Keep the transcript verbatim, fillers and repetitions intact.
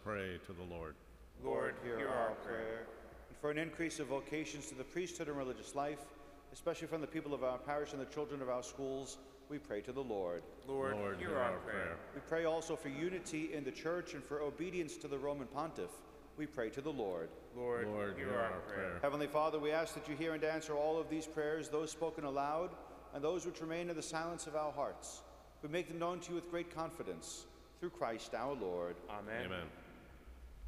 pray to the Lord. Lord, hear our prayer. And for an increase of vocations to the priesthood and religious life, especially from the people of our parish and the children of our schools, we pray to the Lord. Lord, Lord, hear our prayer. We pray also for unity in the Church and for obedience to the Roman Pontiff. We pray to the Lord. Lord, Lord, hear our prayer. Heavenly Father, we ask that you hear and answer all of these prayers, those spoken aloud and those which remain in the silence of our hearts. We make them known to you with great confidence. Through Christ our Lord. Amen. Amen.